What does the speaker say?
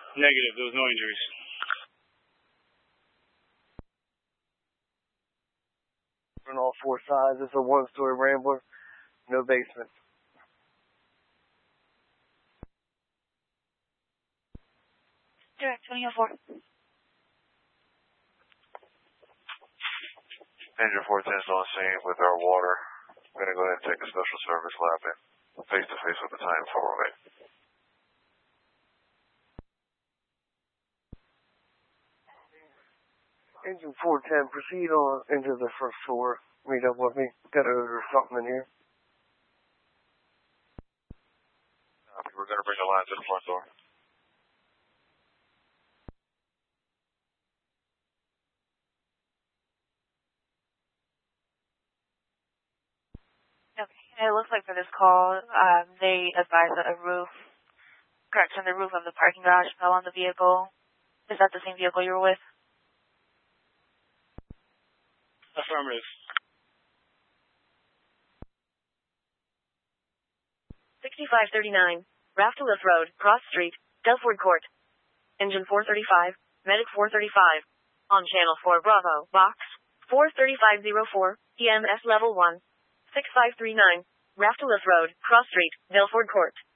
Negative. There was no injuries. On all four sides, it's a one-story Rambler, no basement. Direct 2004. Engine 410 is on scene with our water. We're going to go ahead and take a special service lap in, face-to-face with the Titan 408. Engine 410, proceed on into the first floor. Meet up with me. Got odor or something in here. We're going to bring the line to the front door. Okay. It looks like for this call, they advised that the roof of the parking garage fell on the vehicle. Is that the same vehicle you were with? Affirmative. 6539, Raftalith Road, Cross Street, Delford Court. Engine 435, Medic 435. On Channel 4 Bravo, Box 43504, EMS Level 1. 6539, Raftalith Road, Cross Street, Delford Court.